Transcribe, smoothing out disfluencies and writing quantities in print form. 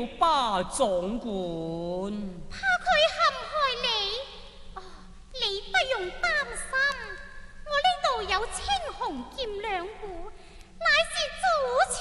了巴总管。 怕佢陷害你？哦，你不用擔心，我呢度有青紅劍兩股，乃是祖